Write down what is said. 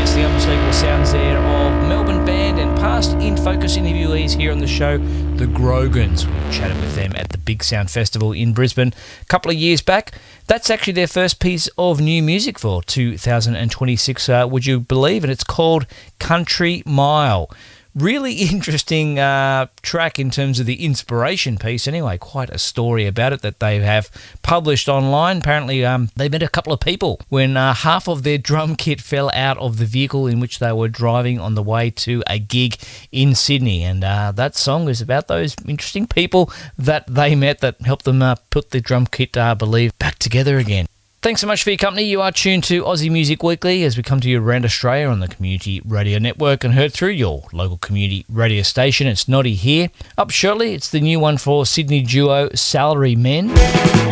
Yes, the unmistakable sounds there of Melbourne band and past In Focus interviewees here on the show, the Grogans. We chatted with them at the Big Sound Festival in Brisbane a couple of years back. That's actually their first piece of new music for 2026, would you believe? And it's called Country Mile. Really interesting track in terms of the inspiration piece. Anyway, quite a story about it that they have published online. Apparently, they met a couple of people when half of their drum kit fell out of the vehicle in which they were driving on the way to a gig in Sydney. And that song is about those interesting people that they met that helped them put the drum kit, I believe, back together again. Thanks so much for your company. You are tuned to Aussie Music Weekly as we come to you around Australia on the Community Radio Network and heard through your local community radio station. It's Noddy here. Up shortly, it's the new one for Sydney duo Salary Men.